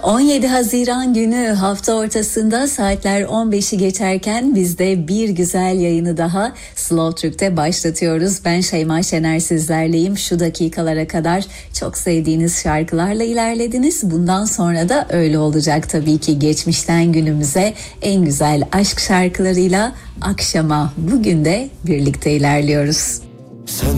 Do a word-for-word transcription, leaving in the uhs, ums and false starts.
on yedi Haziran günü hafta ortasında saatler on beşi geçerken biz de bir güzel yayını daha Slow Türk'te başlatıyoruz. Ben Şeyma Şener sizlerleyim. Şu dakikalara kadar çok sevdiğiniz şarkılarla ilerlediniz. Bundan sonra da öyle olacak tabii ki. Geçmişten günümüze en güzel aşk şarkılarıyla akşama bugün de birlikte ilerliyoruz. Sen